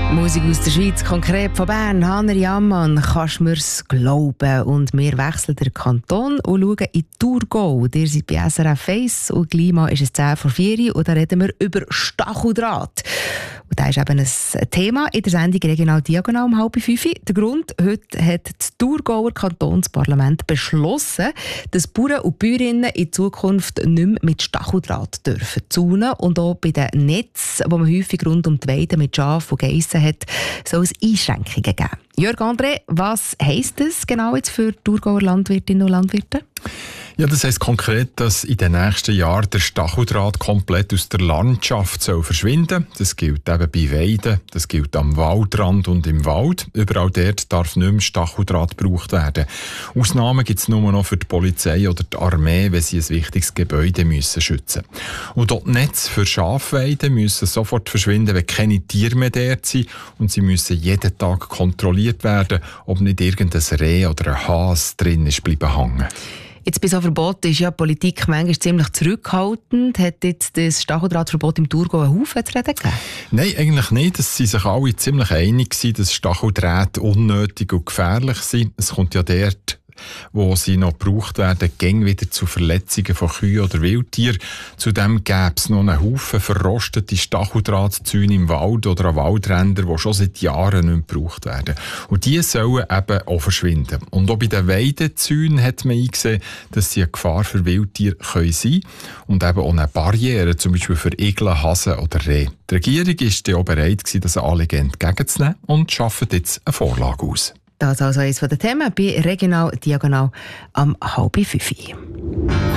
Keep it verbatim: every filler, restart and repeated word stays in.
Musik aus der Schweiz, konkret von Bern. Hanner Jammann, kannst du mir's glauben? Und wir wechseln den Kanton und schauen in Thurgau. Ihr seid bei S R F eins und gleich mal ist es zehn vor vier und da reden wir über Stacheldraht. Und das ist eben ein Thema in der Sendung «Regional Diagonal» um halb fünf. Der Grund, heute hat das Thurgauer Kantonsparlament beschlossen, dass Bauern und Bäuerinnen in Zukunft nicht mehr mit Stacheldraht dürfen zäunen. Und auch bei den Netzen, die man häufig rund um die Weide mit Schafen und Geissen hat, soll es Einschränkungen geben. Jörg André, was heisst das genau jetzt für Thurgauer Landwirtinnen und Landwirte? Ja, das heisst konkret, dass in den nächsten Jahren der Stacheldraht komplett aus der Landschaft soll verschwinden. Das gilt eben bei Weiden, das gilt am Waldrand und im Wald. Überall dort darf nicht mehr Stacheldraht gebraucht werden. Ausnahmen gibt es nur noch für die Polizei oder die Armee, wenn sie ein wichtiges Gebäude müssen schützen müssen. Und dort Netze für Schafweiden müssen sofort verschwinden, wenn keine Tiere mehr dort sind. Und sie müssen jeden Tag kontrolliert werden, ob nicht irgendein Reh oder ein Hase drin ist bleiben hängen. Jetzt bei so Verboten ist ja die Politik manchmal ziemlich zurückhaltend. Hat jetzt das Stacheldrahtverbot im Thurgau einen Haufen zu reden gegeben? Nein, eigentlich nicht. Es sind sich alle ziemlich einig gewesen, dass Stacheldrähte unnötig und gefährlich sind. Es kommt ja dort, wo sie noch gebraucht werden, gäng wieder zu Verletzungen von Kühen oder Wildtieren. Zudem gäbe es noch einen Haufen verrostete Stacheldrahtzäune im Wald oder an Waldrändern, die schon seit Jahren nicht mehr gebraucht werden. Und die sollen eben auch verschwinden. Und auch bei den Weidezäunen hat man eingesehen, dass sie eine Gefahr für Wildtiere können sein und eben auch eine Barriere, zum Beispiel für Igel, Hasen oder Rehe. Die Regierung war auch bereit gewesen, das Anliegen entgegenzunehmen und schafft jetzt eine Vorlage aus. Das ist also eines der Themen bei «Regional Diagonal» am halb fünf.